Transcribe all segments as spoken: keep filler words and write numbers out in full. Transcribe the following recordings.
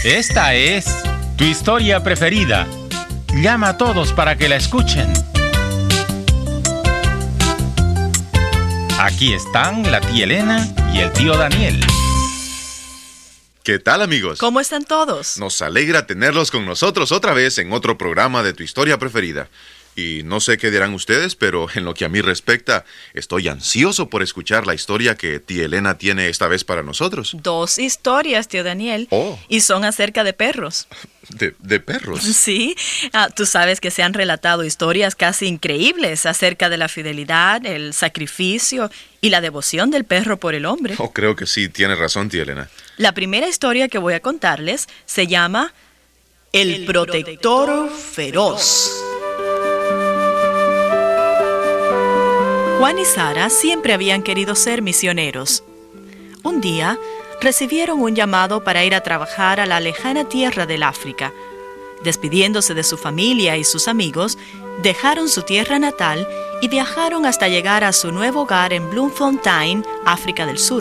Esta es tu historia preferida. Llama a todos para que la escuchen. Aquí están la tía Elena y el tío Daniel. ¿Qué tal, amigos? ¿Cómo están todos? Nos alegra tenerlos con nosotros otra vez en otro programa de tu historia preferida. Y no sé qué dirán ustedes, pero en lo que a mí respecta, estoy ansioso por escuchar la historia que tía Elena tiene esta vez para nosotros. Dos historias, tío Daniel. Oh. Y son acerca de perros. ¿De, de perros? Sí. Ah, tú sabes que se han relatado historias casi increíbles acerca de la fidelidad, el sacrificio y la devoción del perro por el hombre. Oh, creo que sí, tiene razón, tía Elena. La primera historia que voy a contarles se llama El, el protector, protector feroz. Juan y Sara siempre habían querido ser misioneros. Un día, recibieron un llamado para ir a trabajar a la lejana tierra del África. Despidiéndose de su familia y sus amigos, dejaron su tierra natal y viajaron hasta llegar a su nuevo hogar en Bloemfontein, África del Sur.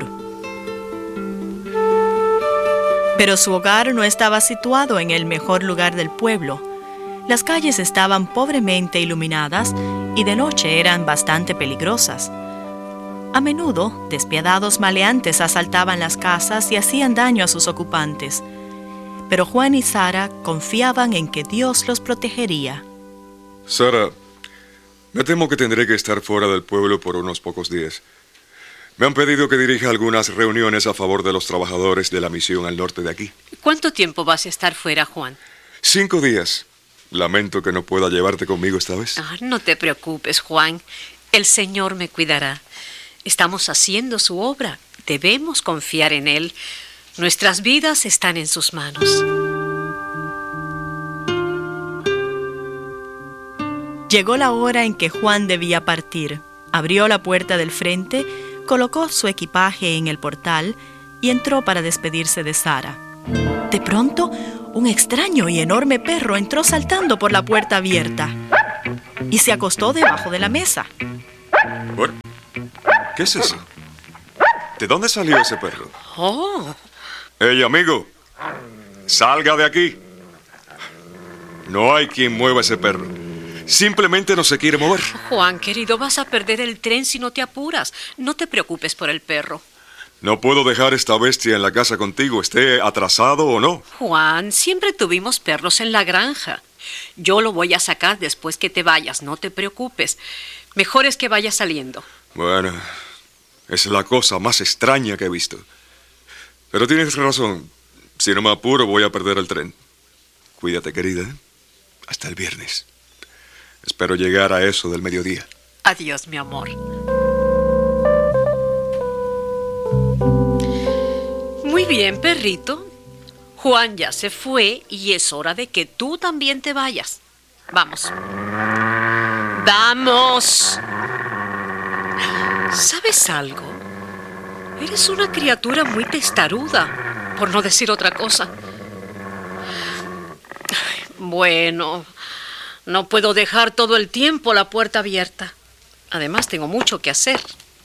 Pero su hogar no estaba situado en el mejor lugar del pueblo. Las calles estaban pobremente iluminadas y de noche eran bastante peligrosas. A menudo, despiadados maleantes asaltaban las casas y hacían daño a sus ocupantes. Pero Juan y Sara confiaban en que Dios los protegería. Sara, me temo que tendré que estar fuera del pueblo por unos pocos días. Me han pedido que dirija algunas reuniones a favor de los trabajadores de la misión al norte de aquí. ¿Cuánto tiempo vas a estar fuera, Juan? Cinco días. Lamento que no pueda llevarte conmigo esta vez. Ah, no te preocupes, Juan. El Señor me cuidará. Estamos haciendo su obra. Debemos confiar en Él. Nuestras vidas están en sus manos. Llegó la hora en que Juan debía partir. Abrió la puerta del frente, colocó su equipaje en el portal y entró para despedirse de Sara. De pronto, un extraño y enorme perro entró saltando por la puerta abierta y se acostó debajo de la mesa. Bueno, ¿qué es eso? ¿De dónde salió ese perro? Oh. ¡Hey, amigo! ¡Salga de aquí! No hay quien mueva ese perro. Simplemente no se quiere mover. Juan, querido, vas a perder el tren si no te apuras. No te preocupes por el perro. No puedo dejar esta bestia en la casa contigo, esté atrasado o no. Juan, siempre tuvimos perros en la granja. Yo lo voy a sacar después que te vayas, no te preocupes. Mejor es que vaya saliendo. Bueno, es la cosa más extraña que he visto. Pero tienes razón. Si no me apuro, voy a perder el tren. Cuídate, querida. Hasta el viernes. Espero llegar a eso del mediodía. Adiós, mi amor. Muy bien, perrito. Juan ya se fue y es hora de que tú también te vayas. Vamos. ¡Vamos! ¿Sabes algo? Eres una criatura muy testaruda, por no decir otra cosa. Bueno, no puedo dejar todo el tiempo la puerta abierta. Además, tengo mucho que hacer.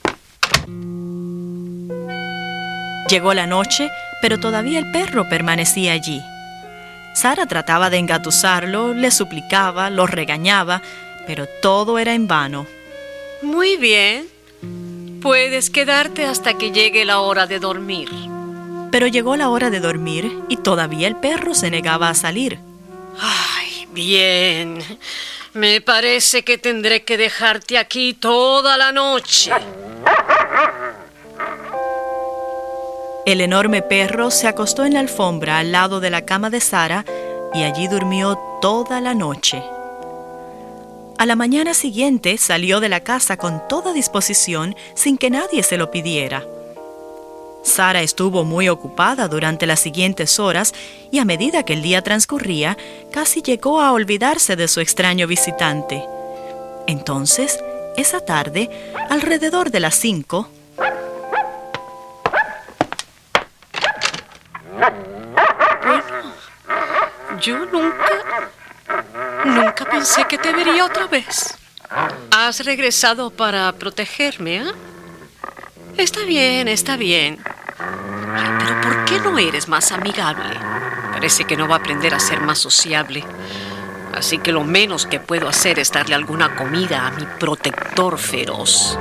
Llegó la noche, pero todavía el perro permanecía allí. Sara trataba de engatusarlo, le suplicaba, lo regañaba, pero todo era en vano. Muy bien. Puedes quedarte hasta que llegue la hora de dormir. Pero llegó la hora de dormir y todavía el perro se negaba a salir. Ay, bien. Me parece que tendré que dejarte aquí toda la noche. El enorme perro se acostó en la alfombra al lado de la cama de Sara y allí durmió toda la noche. A la mañana siguiente salió de la casa con toda disposición sin que nadie se lo pidiera. Sara estuvo muy ocupada durante las siguientes horas y a medida que el día transcurría, casi llegó a olvidarse de su extraño visitante. Entonces, esa tarde, alrededor de las cinco, Yo nunca, nunca pensé que te vería otra vez. Has regresado para protegerme, ¿eh? Está bien, está bien. Ay, pero ¿por qué no eres más amigable? Parece que no va a aprender a ser más sociable. Así que lo menos que puedo hacer es darle alguna comida a mi protector feroz.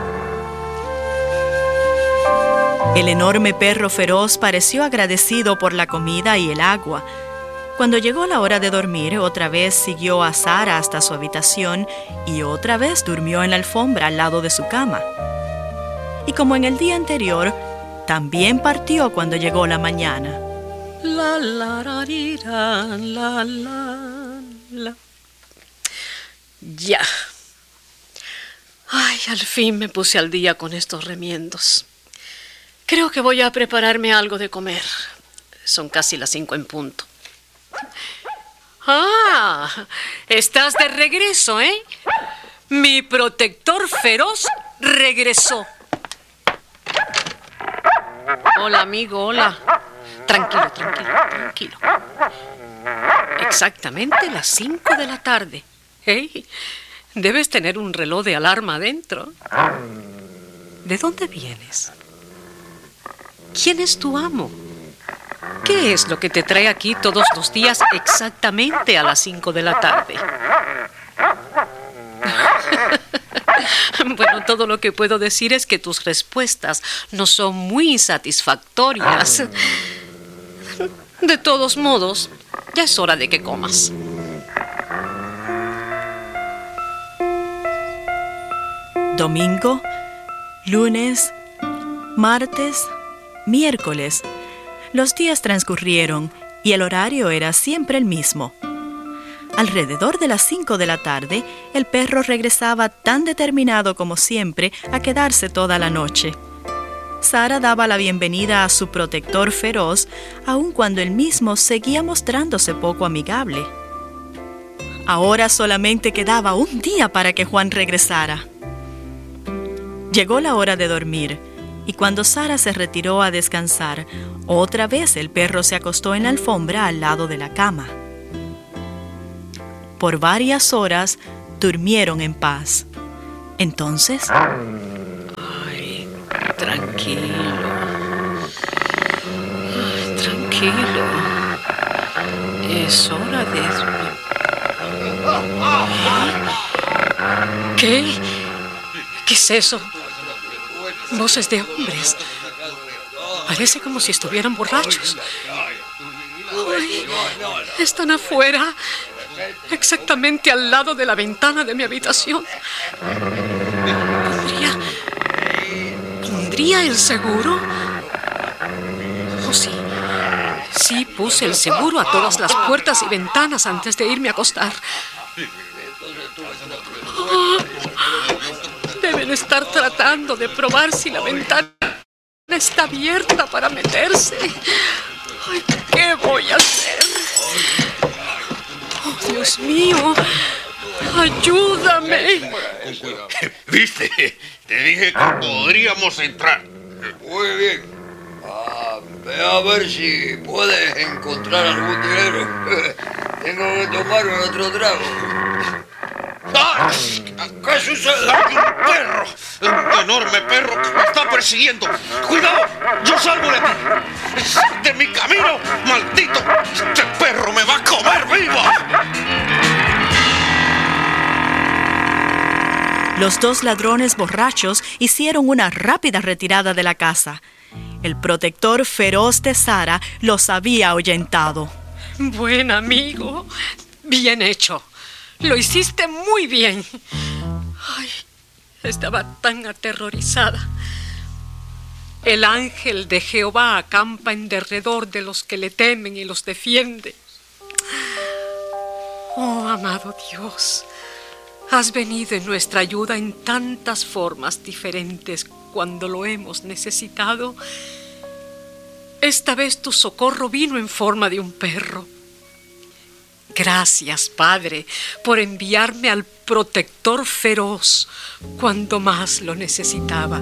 El enorme perro feroz pareció agradecido por la comida y el agua. Cuando llegó la hora de dormir, otra vez siguió a Sara hasta su habitación y otra vez durmió en la alfombra al lado de su cama. Y como en el día anterior, también partió cuando llegó la mañana. La la la la la la la. Ya. Ay, al fin me puse al día con estos remiendos. Creo que voy a prepararme algo de comer. Son casi las cinco en punto. Ah, estás de regreso, ¿eh? Mi protector feroz regresó. Hola, amigo, hola. Tranquilo, tranquilo, tranquilo. Exactamente las cinco de la tarde. Hey, debes tener un reloj de alarma adentro. ¿De dónde vienes? ¿Quién es tu amo? ¿Qué es lo que te trae aquí todos los días exactamente a las cinco de la tarde? Bueno, todo lo que puedo decir es que tus respuestas no son muy satisfactorias. De todos modos, ya es hora de que comas. Domingo, lunes, martes, miércoles. Los días transcurrieron y el horario era siempre el mismo. Alrededor de las cinco de la tarde, el perro regresaba tan determinado como siempre a quedarse toda la noche. Sara daba la bienvenida a su protector feroz, aun cuando él mismo seguía mostrándose poco amigable. Ahora solamente quedaba un día para que Juan regresara. Llegó la hora de dormir, y cuando Sara se retiró a descansar, otra vez el perro se acostó en la alfombra al lado de la cama. Por varias horas durmieron en paz. Entonces... Ay, tranquilo. Ay, tranquilo. Es hora de dormir. ¿Qué? ¿Qué es eso? Voces de hombres. Parece como si estuvieran borrachos. Ay, están afuera, exactamente al lado de la ventana de mi habitación. ¿Pondría, ¿Pondría el seguro? Oh, sí. Sí, puse el seguro a todas las puertas y ventanas antes de irme a acostar. Oh, deben estar tratando de probar si la ventana está abierta para meterse. Ay, ¿qué voy a hacer? Oh, Dios mío, ayúdame. ¿Viste? Te dije que podríamos entrar. Muy bien. Ah, ve a ver si puedes encontrar algún dinero. Tengo que tomar otro trago. ¡Ah! ¿Qué sucede? ¡Hay un perro! ¡Un enorme perro que me está persiguiendo! ¡Cuidado! ¡Yo salgo de aquí! ¡De mi camino! ¡Maldito! ¡Este perro me va a comer viva! Los dos ladrones borrachos hicieron una rápida retirada de la casa. El protector feroz de Sara los había ahuyentado. Buen amigo, bien hecho. Lo hiciste muy bien. Ay, estaba tan aterrorizada. El ángel de Jehová acampa en derredor de los que le temen y los defiende. Oh, amado Dios, has venido en nuestra ayuda en tantas formas diferentes cuando lo hemos necesitado. Esta vez tu socorro vino en forma de un perro. Gracias, Padre, por enviarme al protector feroz cuando más lo necesitaba.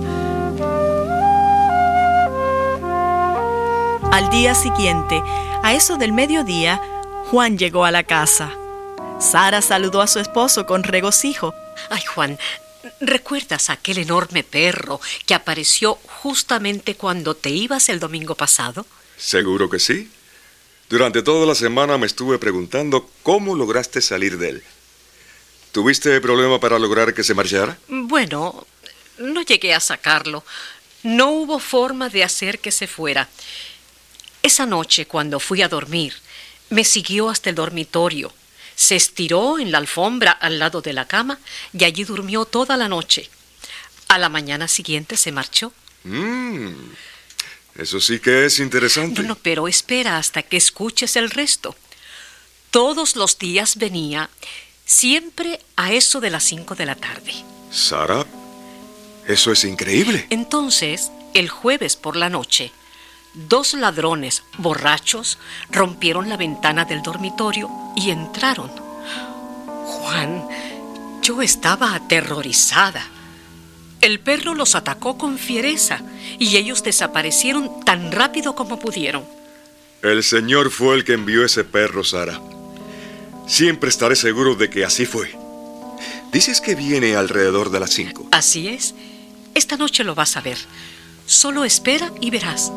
Al día siguiente, a eso del mediodía, Juan llegó a la casa. Sara saludó a su esposo con regocijo. Ay, Juan, ¿recuerdas aquel enorme perro que apareció justamente cuando te ibas el domingo pasado? Seguro que sí. Durante toda la semana me estuve preguntando cómo lograste salir de él. ¿Tuviste problema para lograr que se marchara? Bueno, no llegué a sacarlo. No hubo forma de hacer que se fuera. Esa noche, cuando fui a dormir, me siguió hasta el dormitorio. Se estiró en la alfombra al lado de la cama y allí durmió toda la noche. A la mañana siguiente se marchó. Mm, eso sí que es interesante. No, no, pero espera hasta que escuches el resto. Todos los días venía, siempre a eso de las cinco de la tarde. Sara, eso es increíble. Entonces, el jueves por la noche, dos ladrones borrachos rompieron la ventana del dormitorio y entraron. Juan, yo estaba aterrorizada. El perro los atacó con fiereza y ellos desaparecieron tan rápido como pudieron. El Señor fue el que envió ese perro, Sara. Siempre estaré seguro de que así fue. Dices que viene alrededor de las cinco. Así es. Esta noche lo vas a ver. Solo espera y verás.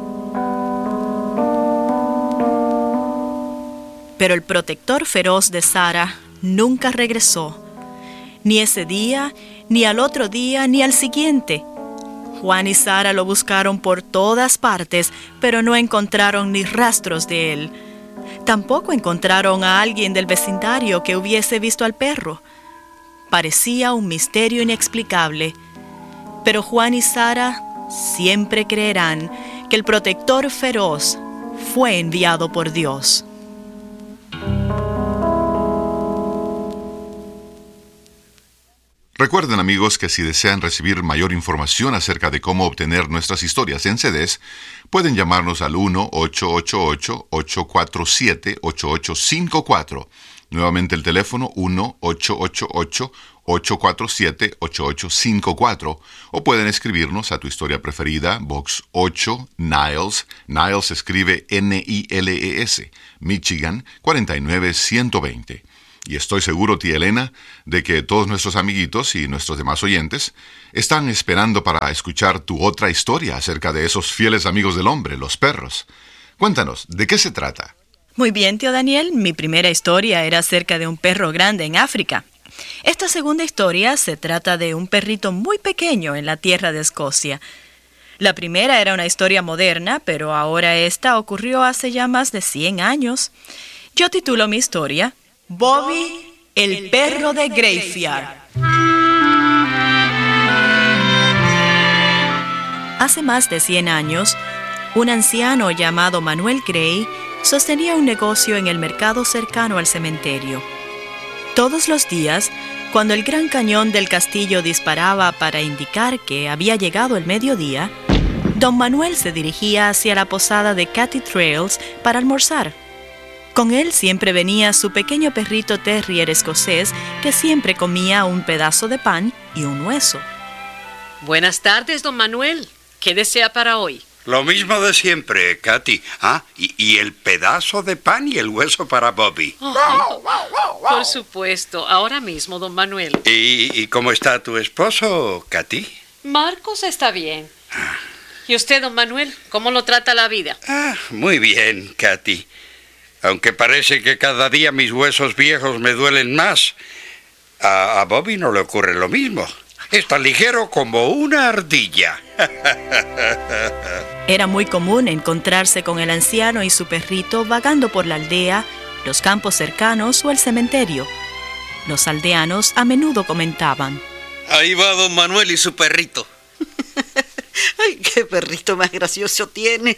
Pero el protector feroz de Sara nunca regresó. Ni ese día, ni al otro día, ni al siguiente. Juan y Sara lo buscaron por todas partes, pero no encontraron ni rastros de él. Tampoco encontraron a alguien del vecindario que hubiese visto al perro. Parecía un misterio inexplicable. Pero Juan y Sara siempre creerán que el protector feroz fue enviado por Dios. Recuerden, amigos, que si desean recibir mayor información acerca de cómo obtener nuestras historias en C Ds, pueden llamarnos al uno ocho ocho ocho, ocho cuatro siete, ocho ocho cinco cuatro. Nuevamente el teléfono uno ocho ocho ocho, ocho cuatro siete, ocho ocho cinco cuatro. O pueden escribirnos a Tu Historia Preferida, Box ocho, Niles. Niles se escribe N I L E S, Michigan, cuarenta y nueve ciento veinte. Y estoy seguro, tía Elena, de que todos nuestros amiguitos y nuestros demás oyentes están esperando para escuchar tu otra historia acerca de esos fieles amigos del hombre, los perros. Cuéntanos, ¿de qué se trata? Muy bien, tío Daniel. Mi primera historia era acerca de un perro grande en África. Esta segunda historia se trata de un perrito muy pequeño en la tierra de Escocia. La primera era una historia moderna, pero ahora esta ocurrió hace ya más de cien años. Yo titulo mi historia Bobby, el perro de Graveyard. Hace más de cien años, un anciano llamado Manuel Gray sostenía un negocio en el mercado cercano al cementerio. Todos los días, cuando el gran cañón del castillo disparaba para indicar que había llegado el mediodía, don Manuel se dirigía hacia la posada de Cathy Trails para almorzar. Con él siempre venía su pequeño perrito terrier escocés que siempre comía un pedazo de pan y un hueso. Buenas tardes, don Manuel. ¿Qué desea para hoy? Lo mismo de siempre, Cathy. Ah, y, y el pedazo de pan y el hueso para Bobby. Oh, por supuesto, ahora mismo, don Manuel. ¿Y, y cómo está tu esposo, Cathy? Marcos está bien. ¿Y usted, don Manuel, cómo lo trata la vida? Ah, muy bien, Cathy. Aunque parece que cada día mis huesos viejos me duelen más, a, a Bobby no le ocurre lo mismo. Es tan ligero como una ardilla. Era muy común encontrarse con el anciano y su perrito vagando por la aldea, los campos cercanos o el cementerio. Los aldeanos a menudo comentaban: ahí va don Manuel y su perrito. ¡Ay, qué perrito más gracioso tiene!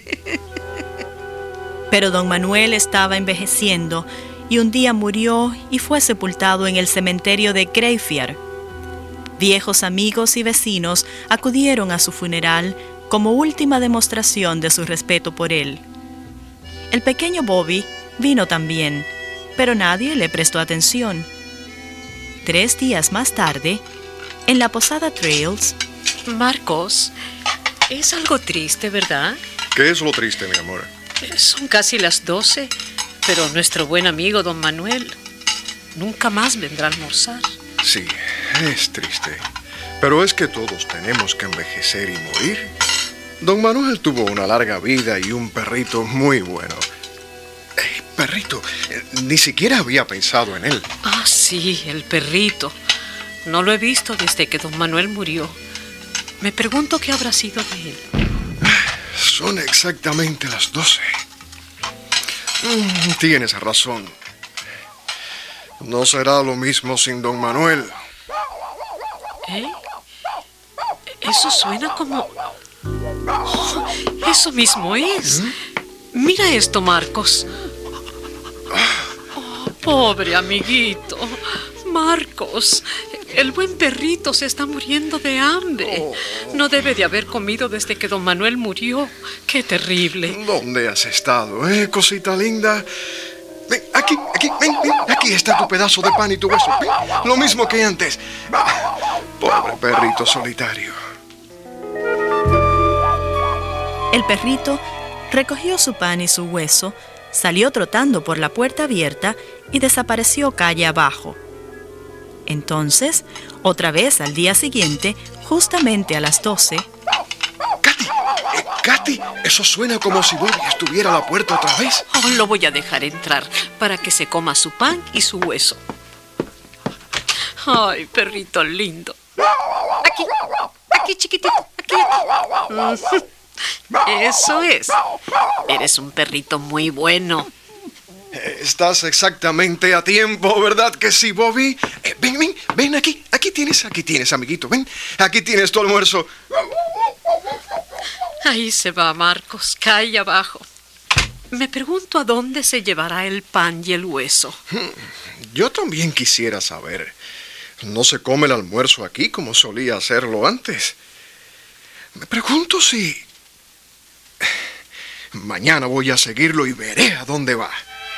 Pero don Manuel estaba envejeciendo y un día murió y fue sepultado en el cementerio de Graveyard. Viejos amigos y vecinos acudieron a su funeral como última demostración de su respeto por él. El pequeño Bobby vino también, pero nadie le prestó atención. Tres días más tarde, en la posada Trails... Marcos, es algo triste, ¿verdad? ¿Qué es lo triste, mi amor? Son casi las doce, pero nuestro buen amigo don Manuel nunca más vendrá a almorzar. Sí, es triste. Pero es que todos tenemos que envejecer y morir. Don Manuel tuvo una larga vida y un perrito muy bueno. Eh, perrito, eh, ni siquiera había pensado en él. Ah, sí, el perrito. No lo he visto desde que don Manuel murió. Me pregunto qué habrá sido de él. Son exactamente las doce. Mm, tienes razón. No será lo mismo sin don Manuel. ¿Eh? Eso suena como... Oh, eso mismo es. ¿Mm? Mira esto, Marcos. Oh, pobre amiguito. Marcos, el buen perrito se está muriendo de hambre. No debe de haber comido desde que don Manuel murió. ¡Qué terrible! ¿Dónde has estado, eh, cosita linda? Ven, aquí, aquí, ven, ven. Aquí está tu pedazo de pan y tu hueso. Ven, lo mismo que antes. Pobre perrito solitario. El perrito recogió su pan y su hueso, salió trotando por la puerta abierta y desapareció calle abajo. Entonces, otra vez al día siguiente, justamente a las doce... ¡Katy! Eh, ¡Katy! Eso suena como si Bobby estuviera a la puerta otra vez. Oh, lo voy a dejar entrar para que se coma su pan y su hueso. Ay, perrito lindo. Aquí, aquí, chiquitito, aquí, aquí. Eso es. Eres un perrito muy bueno. Estás exactamente a tiempo, ¿verdad que sí, Bobby? Eh, ven, ven, ven aquí. Aquí tienes, aquí tienes, amiguito. Ven, aquí tienes tu almuerzo. Ahí se va, Marcos, calle abajo. Me pregunto a dónde se llevará el pan y el hueso. Yo también quisiera saber. No se come el almuerzo aquí como solía hacerlo antes. Me pregunto si... Mañana voy a seguirlo y veré a dónde va.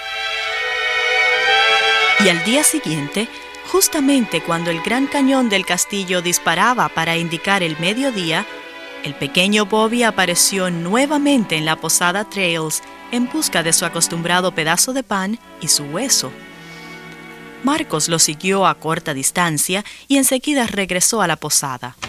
Y al día siguiente, justamente cuando el gran cañón del castillo disparaba para indicar el mediodía, el pequeño Bobby apareció nuevamente en la posada Trails en busca de su acostumbrado pedazo de pan y su hueso. Marcos lo siguió a corta distancia y enseguida regresó a la posada.